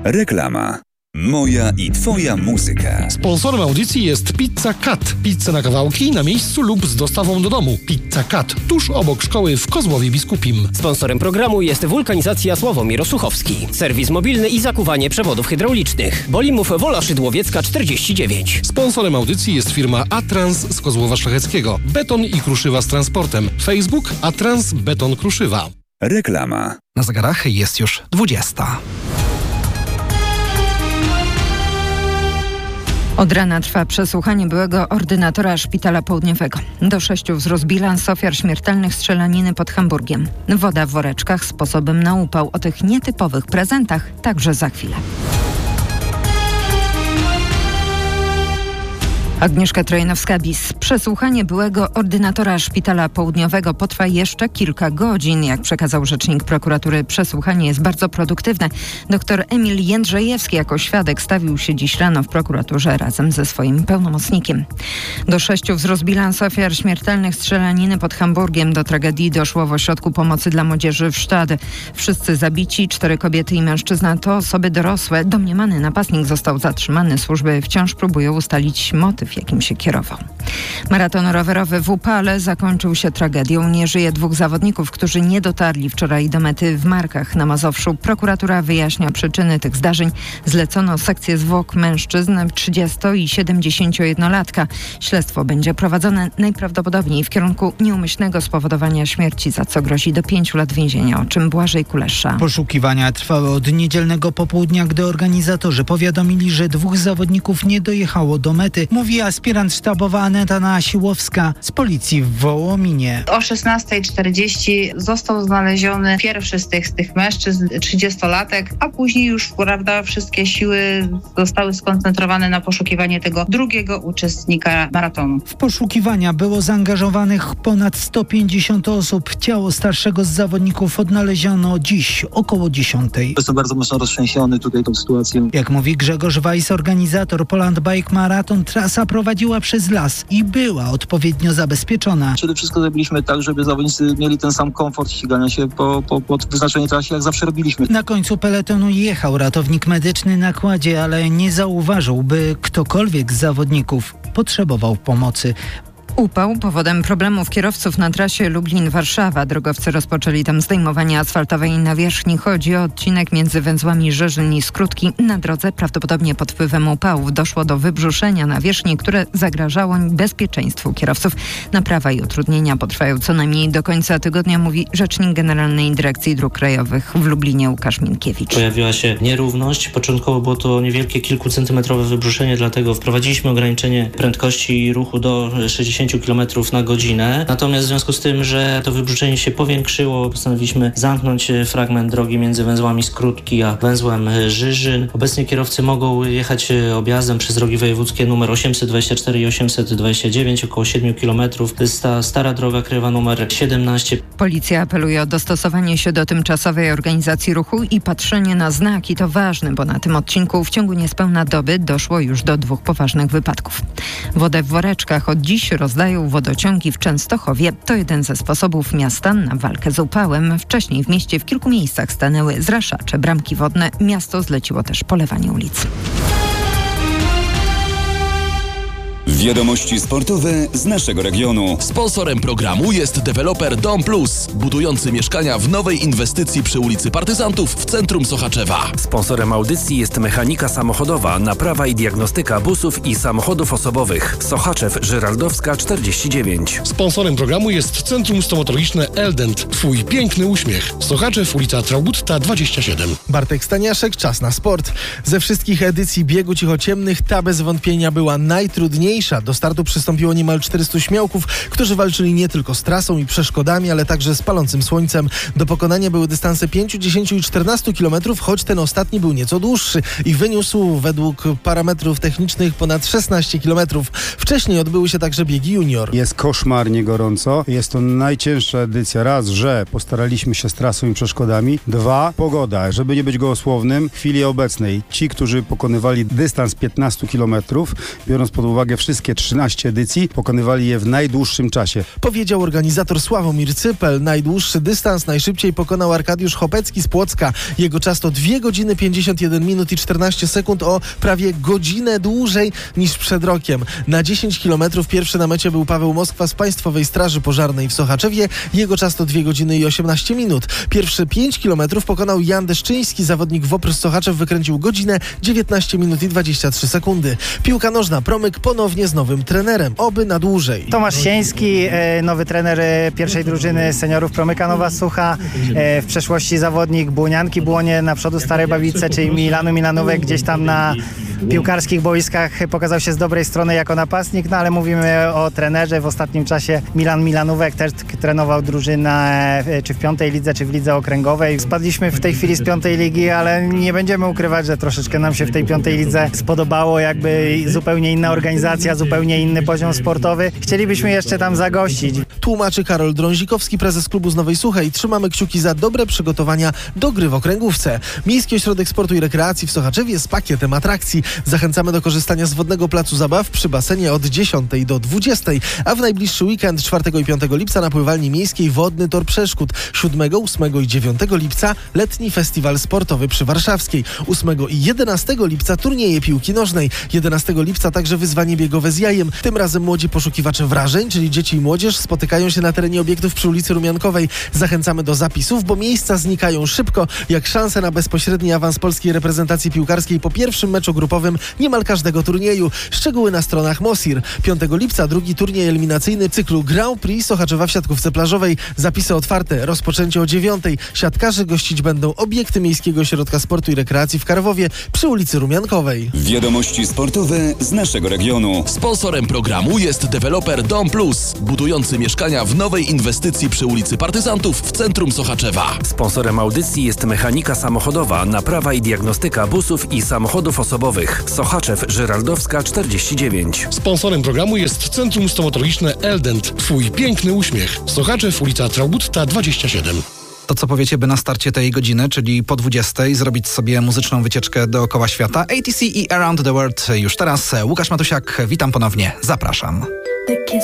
Reklama. Moja i Twoja muzyka. Sponsorem audycji jest Pizza Cut. Pizza na kawałki, na miejscu lub z dostawą do domu. Pizza Cut, tuż obok szkoły w Kozłowie Biskupim. Sponsorem programu jest Wulkanizacja Sławomir Osuchowski. Serwis mobilny i zakuwanie przewodów hydraulicznych. Bolimów Wola Szydłowiecka 49. Sponsorem audycji jest firma Atrans z Kozłowa Szlacheckiego. Beton i kruszywa z transportem. Facebook Atrans Beton Kruszywa. Reklama. Na zegarach jest już 20. Od rana trwa przesłuchanie byłego ordynatora Szpitala Południowego. Do 6 wzrósł bilans ofiar śmiertelnych strzelaniny pod Hamburgiem. Woda w woreczkach sposobem na upał. O tych nietypowych prezentach także za chwilę. Agnieszka Trojanowska-Bis. Przesłuchanie byłego ordynatora Szpitala Południowego potrwa jeszcze kilka godzin. Jak przekazał rzecznik prokuratury, przesłuchanie jest bardzo produktywne. Dr Emil Jędrzejewski jako świadek stawił się dziś rano w prokuraturze razem ze swoim pełnomocnikiem. Do 6 wzrósł bilans ofiar śmiertelnych strzelaniny pod Hamburgiem. Do tragedii doszło w ośrodku pomocy dla młodzieży w Stade. Wszyscy zabici, 4 kobiety i mężczyzna to osoby dorosłe. Domniemany napastnik został zatrzymany. Służby wciąż próbują ustalić motyw, jakim się kierował. Maraton rowerowy w Upale zakończył się tragedią. Nie żyje 2 zawodników, którzy nie dotarli wczoraj do mety w Markach na Mazowszu. Prokuratura wyjaśnia przyczyny tych zdarzeń. Zlecono sekcję zwłok mężczyzn 30- i 71-latka. Śledztwo będzie prowadzone najprawdopodobniej w kierunku nieumyślnego spowodowania śmierci, za co grozi do 5 lat więzienia, o czym Błażej Kulesza. Poszukiwania trwały od niedzielnego popołudnia, gdy organizatorzy powiadomili, że 2 zawodników nie dojechało do mety, mówi aspirant sztabowa Aneta Nasiłowska z policji w Wołominie. O 16:40 został znaleziony pierwszy z tych mężczyzn, 30-latek, a później już, prawda, wszystkie siły zostały skoncentrowane na poszukiwanie tego drugiego uczestnika maratonu. W poszukiwania było zaangażowanych ponad 150 osób. Ciało starszego z zawodników odnaleziono dziś około 10. Jestem bardzo mocno roztrzęsiony tutaj tą sytuacją. Jak mówi Grzegorz Weiss, organizator Poland Bike Marathon, trasa prowadziła przez las i była odpowiednio zabezpieczona. Przede wszystkim zrobiliśmy tak, żeby zawodnicy mieli ten sam komfort ścigania się po wyznaczonej trasie, jak zawsze robiliśmy. Na końcu peletonu jechał ratownik medyczny na kładzie, ale nie zauważył, by ktokolwiek z zawodników potrzebował pomocy. Upał powodem problemów kierowców na trasie Lublin-Warszawa. Drogowcy rozpoczęli tam zdejmowanie asfaltowej nawierzchni. Chodzi o odcinek między węzłami Żyżyn i Skrótki. Na drodze prawdopodobnie pod wpływem upałów doszło do wybrzuszenia nawierzchni, które zagrażało bezpieczeństwu kierowców. Naprawa i utrudnienia potrwają co najmniej do końca tygodnia, mówi rzecznik Generalnej Dyrekcji Dróg Krajowych w Lublinie Łukasz Minkiewicz. Pojawiła się nierówność. Początkowo było to niewielkie kilkucentymetrowe wybrzuszenie, dlatego wprowadziliśmy ograniczenie prędkości ruchu do 60 km na godzinę. Natomiast w związku z tym, że to wybrzuszenie się powiększyło, postanowiliśmy zamknąć fragment drogi między węzłami Skrótki a węzłem Żyżyn. Obecnie kierowcy mogą jechać objazdem przez drogi wojewódzkie nr 824 i 829, około 7 km. To jest ta stara droga krajowa nr 17. Policja apeluje o dostosowanie się do tymczasowej organizacji ruchu i patrzenie na znaki. To ważne, bo na tym odcinku w ciągu niespełna doby doszło już do 2 poważnych wypadków. Wodę w woreczkach od dziś rozdają wodociągi w Częstochowie. To jeden ze sposobów miasta na walkę z upałem. Wcześniej w mieście w kilku miejscach stanęły zraszacze, bramki wodne. Miasto zleciło też polewanie ulic. Wiadomości sportowe z naszego regionu. Sponsorem programu jest deweloper Dom Plus, budujący mieszkania w nowej inwestycji przy ulicy Partyzantów w centrum Sochaczewa. Sponsorem audycji jest Mechanika Samochodowa, naprawa i diagnostyka busów i samochodów osobowych. Sochaczew, Żyraldowska 49. Sponsorem programu jest Centrum Stomatologiczne Eldent. Twój piękny uśmiech. Sochaczew, ulica Traugutta 27. Bartek Staniaszek, czas na sport. Ze wszystkich edycji biegu cichociemnych ta bez wątpienia była najtrudniejsza. Do startu przystąpiło niemal 400 śmiałków, którzy walczyli nie tylko z trasą i przeszkodami, ale także z palącym słońcem. Do pokonania były dystanse 5, 10 i 14 km, choć ten ostatni był nieco dłuższy i wyniósł według parametrów technicznych ponad 16 km. Wcześniej odbyły się także biegi junior. Jest koszmarnie gorąco. Jest to najcięższa edycja. Raz, że postaraliśmy się z trasą i przeszkodami. 2, pogoda. Żeby nie być gołosłownym, w chwili obecnej ci, którzy pokonywali dystans 15 km, biorąc pod uwagę wszystkie 13 edycji, pokonywali je w najdłuższym czasie. Powiedział organizator Sławomir Cypel. Najdłuższy dystans najszybciej pokonał Arkadiusz Chopecki z Płocka. Jego czas to 2 godziny 51 minut i 14 sekund, o prawie godzinę dłużej niż przed rokiem. Na 10 kilometrów pierwszy na mecie był Paweł Moskwa z Państwowej Straży Pożarnej w Sochaczewie. Jego czas to 2 godziny i 18 minut. Pierwsze 5 kilometrów pokonał Jan Deszczyński. Zawodnik Wopr z Sochaczew wykręcił godzinę, 19 minut i 23 sekundy. Piłka nożna. Promyk ponownie z nowym trenerem. Oby na dłużej. Tomasz Sieński, nowy trener pierwszej drużyny seniorów Promyka Nowa Sucha. W przeszłości zawodnik Błonianki Błonie, na przodu Starej Babice, czyli Milanu Milanówek, gdzieś tam na piłkarskich boiskach pokazał się z dobrej strony jako napastnik, no ale mówimy o trenerze. W ostatnim czasie Milan Milanówek też trenował drużynę czy w 5. lidze, czy w lidze okręgowej. Spadliśmy w tej chwili z 5. ligi, ale nie będziemy ukrywać, że troszeczkę nam się w tej 5. lidze spodobało, jakby zupełnie inna organizacja, zupełnie inny poziom sportowy. Chcielibyśmy jeszcze tam zagościć. Tłumaczy Karol Drązikowski, prezes klubu z Nowej Suchej. Trzymamy kciuki za dobre przygotowania do gry w okręgówce. Miejski Ośrodek Sportu i Rekreacji w Sochaczewie z pakietem atrakcji. Zachęcamy do korzystania z wodnego placu zabaw przy basenie od 10 do 20, a w najbliższy weekend 4 i 5 lipca na pływalni miejskiej Wodny Tor Przeszkód. 7, 8 i 9 lipca letni festiwal sportowy przy Warszawskiej. 8 i 11 lipca turnieje piłki nożnej. 11 lipca także wyzwanie biegowe z jajem. Tym razem młodzi poszukiwacze wrażeń, czyli dzieci i młodzież, spotykają się na terenie obiektów przy ulicy Rumiankowej. Zachęcamy do zapisów, bo miejsca znikają szybko, jak szanse na bezpośredni awans polskiej reprezentacji piłkarskiej po pierwszym meczu grupowym niemal każdego turnieju. Szczegóły na stronach Mosir. 5 lipca drugi turniej eliminacyjny cyklu Grand Prix Sochaczewa w siatkówce plażowej. Zapisy otwarte. Rozpoczęcie o 9. Siatkarze gościć będą obiekty Miejskiego Ośrodka Sportu i Rekreacji w Karwowie przy ulicy Rumiankowej. Wiadomości sportowe z naszego regionu. Sponsorem programu jest deweloper Dom Plus, budujący mieszkania w nowej inwestycji przy ulicy Partyzantów w centrum Sochaczewa. Sponsorem audycji jest mechanika samochodowa, naprawa i diagnostyka busów i samochodów osobowych. Sochaczew, Żyraldowska 49. Sponsorem programu jest Centrum Stomatologiczne Eldent. Twój piękny uśmiech. Sochaczew, ulica Traubutta 27. To co powiecie, by na starcie tej godziny, czyli po 20, zrobić sobie muzyczną wycieczkę dookoła świata? ATC i Around the World już teraz. Łukasz Matusiak, witam ponownie. Zapraszam.